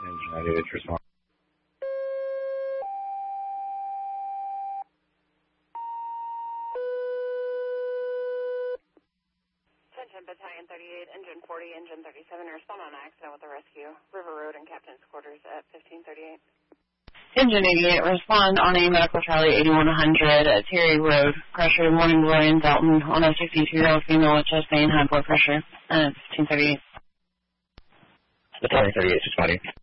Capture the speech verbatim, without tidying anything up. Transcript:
Engine ninety-eight, respond. Attention, Battalion thirty-eight, Engine forty, Engine thirty-seven, respond on accident with the rescue. River Road and Captain's Quarters at fifteen thirty-eight. Engine eighty-eight, respond on a medical Charlie eighty-one hundred at Terry Road. Pressure, Morning Glory in Dalton. On a sixty-two-year-old female with chest pain, high blood pressure. Uh, fifteen thirty-eight. Battalion thirty-eight, responding.